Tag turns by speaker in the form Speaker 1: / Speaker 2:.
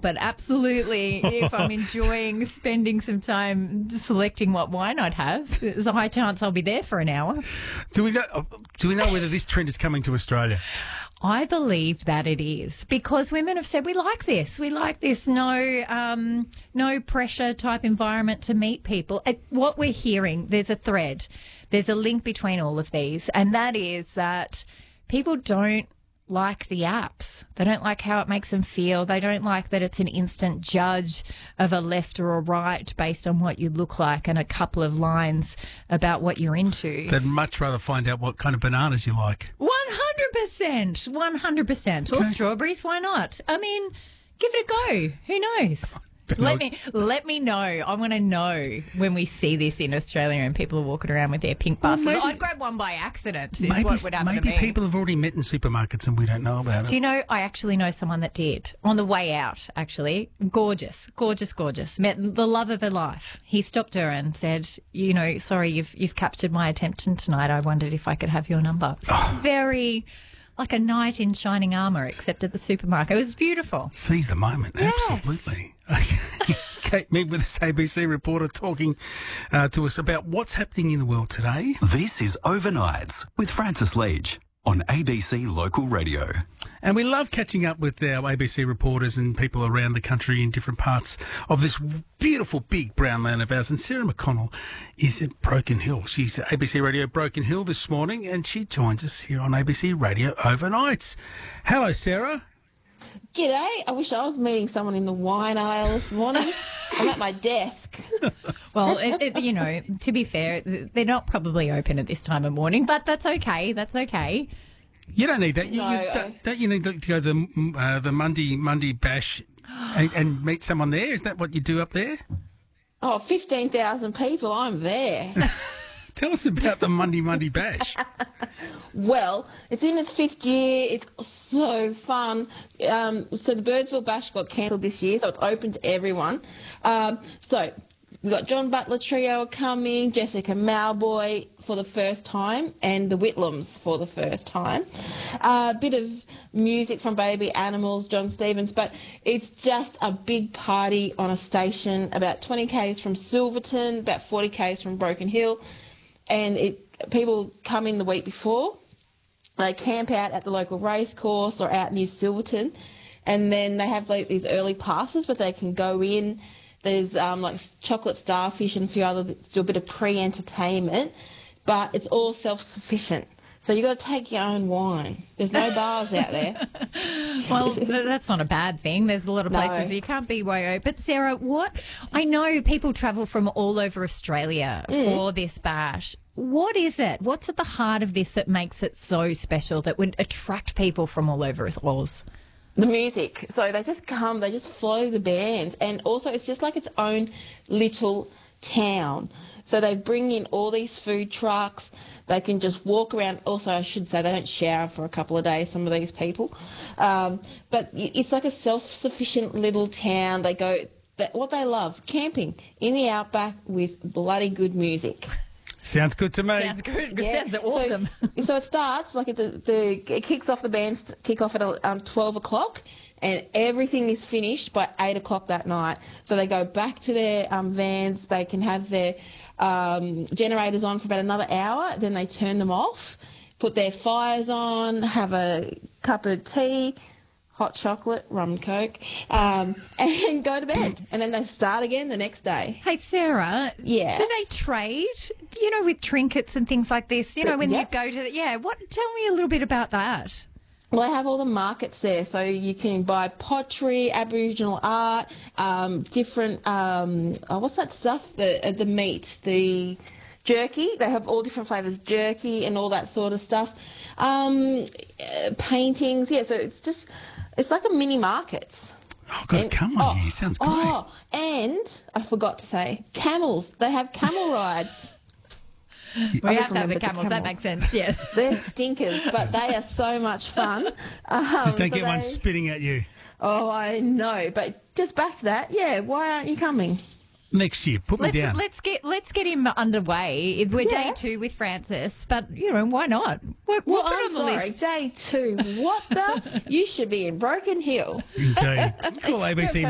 Speaker 1: but absolutely, if I'm enjoying spending some time selecting what wine I'd have, there's a high chance I'll be there for an hour.
Speaker 2: Do we know whether this trend is coming to Australia?
Speaker 1: I believe that it is, because women have said we like this. We like this no pressure type environment to meet people. What we're hearing, there's a thread, there's a link between all of these, and that is that people don't like the apps. They don't like how it makes them feel. They don't like that it's an instant judge of a left or a right based on what you look like and a couple of lines about what you're into.
Speaker 2: They'd much rather find out what kind of bananas you like.
Speaker 1: 100%. 100%. Or strawberries, why not? I mean, give it a go. Who knows? Let me know. I want to know when we see this in Australia and people are walking around with their pink buses. I'd grab one by accident is what would happen to me.
Speaker 2: Maybe people have already met in supermarkets and we don't know about it.
Speaker 1: Do you know, I actually know someone that did. On the way out, actually. Gorgeous, gorgeous, gorgeous. Met the love of her life. He stopped her and said, you know, sorry, you've captured my attention tonight. I wondered if I could have your number. It's very... like a knight in shining armour, except at the supermarket. It was beautiful.
Speaker 2: Seize the moment,
Speaker 1: yes.
Speaker 2: Absolutely. Kate Mead with this ABC reporter talking to us about what's happening in the world today.
Speaker 3: This is Overnights with Francis Leach on ABC Local Radio.
Speaker 2: And we love catching up with our ABC reporters and people around the country in different parts of this beautiful big brown land of ours. And Sarah McConnell is at Broken Hill. She's at ABC Radio Broken Hill this morning, and she joins us here on ABC Radio Overnights. Hello, Sarah.
Speaker 4: G'day. I wish I was meeting someone in the wine aisle this morning. I'm at my desk.
Speaker 1: Well, you know, to be fair, they're not probably open at this time of morning, but that's okay. That's okay.
Speaker 2: You don't need that.
Speaker 4: No,
Speaker 2: don't you need to go to the Monday Bash and meet someone there? Is that what you do up there?
Speaker 4: Oh, 15,000 people. I'm there.
Speaker 2: Tell us about the Monday Bash.
Speaker 4: Well, it's in its 5th year. It's so fun. So the Birdsville Bash got cancelled this year, so it's open to everyone. So we've got John Butler Trio coming, Jessica Mauboy for the first time, and the Whitlams for the first time. A bit of music from Baby Animals, John Stevens, but it's just a big party on a station about 20 k's from Silverton, about 40 k's from Broken Hill, and people come in the week before. They camp out at the local race course or out near Silverton, and then they have like these early passes, but they can go in. There's like chocolate starfish and a few other that do a bit of pre-entertainment, but it's all self-sufficient. So you've got to take your own wine. There's no bars out there.
Speaker 1: Well, that's not a bad thing. There's a lot of places you can't BYO. But Sarah, I know people travel from all over Australia for this bash. What is it? What's at the heart of this that makes it so special, that would attract people from all over Oz?
Speaker 4: The music. So they just come, they just follow the bands. And also it's just like its own little town. So they bring in all these food trucks. They can just walk around. Also, I should say, they don't shower for a couple of days, some of these people. But it's like a self-sufficient little town. They go, what they love, camping in the outback with bloody good music.
Speaker 2: Sounds good to me.
Speaker 1: Sounds good.
Speaker 4: Yeah.
Speaker 1: Sounds awesome.
Speaker 4: So it starts like it kicks off. The bands kick off at 12 o'clock, and everything is finished by 8 o'clock that night. So they go back to their vans. They can have their generators on for about another hour. Then they turn them off, put their fires on, have a cup of tea, hot chocolate, rum and coke, and go to bed. And then they start again the next day.
Speaker 1: Hey, Sarah.
Speaker 4: Yes.
Speaker 1: Do they trade, with trinkets and things like this? You go to tell me a little bit about that.
Speaker 4: Well, I have all the markets there, so you can buy pottery, Aboriginal art, different, what's that stuff? The meat, the jerky. They have all different flavours, jerky and all that sort of stuff. Paintings, so it's like a mini markets.
Speaker 2: Oh, God, come on, here. Sounds great.
Speaker 4: Oh, and I forgot to say, camels. They have camel rides.
Speaker 1: We have to have the camels. That makes sense, yes.
Speaker 4: They're stinkers, but they are so much fun.
Speaker 2: Just don't get one spitting at you.
Speaker 4: Oh, I know. But just back to that, why aren't you coming?
Speaker 2: Next year, put me down.
Speaker 1: Let's get him underway. We're day 2 with Francis, but why not? We'll put
Speaker 4: I'm
Speaker 1: on the
Speaker 4: sorry,
Speaker 1: list.
Speaker 4: day 2. What the? You should be in Broken Hill.
Speaker 2: Indeed. Call ABC